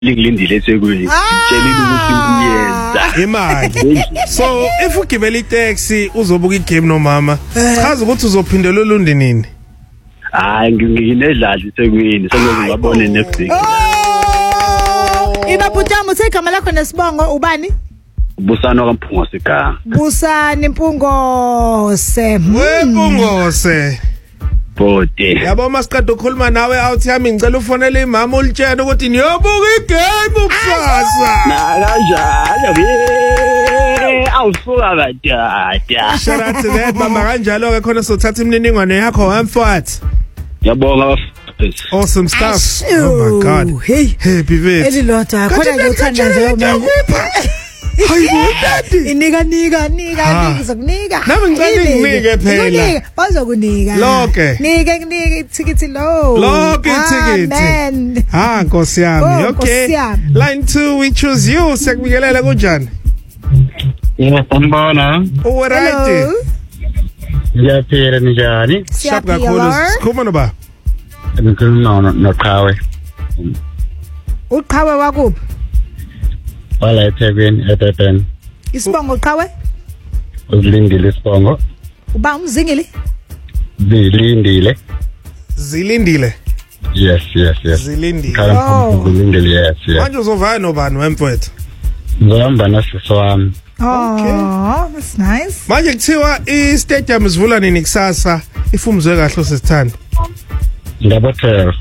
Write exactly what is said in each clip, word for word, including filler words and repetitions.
Likulindile eThekwini sitshela ukuthi uyenza imali. So if ugibela itaxi uzobuka igame nomama chaza ukuthi uzophindela uLundi nini? Hayi nginedlala eThekwini sokuze ngabone next week. Ibabhutama segama lakho nesibongo ubani? Busana kaMpungo sigama. Busani Mpungose. Wempungose. Bode. Yabo masiqeda ukukhuluma nawe out yami ngicela ufonele imama ulitshela ukuthi niyobuka igame ukusasa. Na kanjalo ye awusuka badada. Shout out to that mama kanjalo ke khona sothatha imininingwane yakho wamfat. Yabonga bafethu. Awesome stuff. Oh my god. Hey, happy birthday. Elilodwa khona ngiyothanda nje manje. Hayi bodade. Inika nika nika ngizokunika. Nami ngicela nginike phela. Bazokunika. Lonke. Nike nike ithikithi lo. Lonke ithikithi. Amen. Ha Nkosi yami. Okay. Line two we choose you. Sekubikelela kunjani? Yebo sanibona. Oh right. Ngiyaphila njani? Shap kakhulu. Sikhuluma noba. Ngikhuluma noqhawe. Uqhawe wakuphi? Wala eThekwini eDurban. Isibongo Qhawe? Uzilindile isibongo. Uba umzingili? Zilindile. Zilindile. Yes, yes, yes. Zilindile. Oh. Zilindile, yes, yes. Manje uzovana nobani wemfowethu? Ngihamba nasisi wami. Oh, that's nice. Manje kuthiwa i-stadium sivula nini kusasa ifumzwe kahle sesithanda. Ngaba twelve.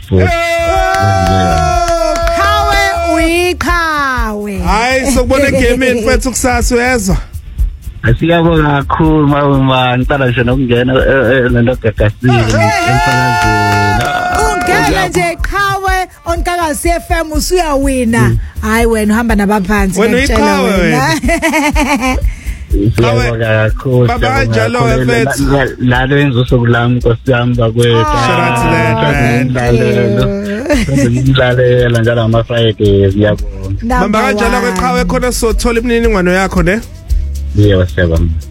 Qhawe uyiqhawe. Hayi sokubona igame mfethu kusasa uyezwa. Asiyabonga kakhulu mama ngicela nje nokungena lento gagasini emsakazweni. Ungena nje Qhawe on Gagasi F M usuyawina. Hayi wena uhamba nabaphansi ngitshela wena. Siyabonga kakhulu. Baba kanjalo mfethu. Lalo yenza usokulami Nkosi yami bakwethu. Ngidlalela njalo ama Fridays yabona. Baba kanjalo ke Qhawe khona sothola imininingwane yakho ne? Yeah, what's up?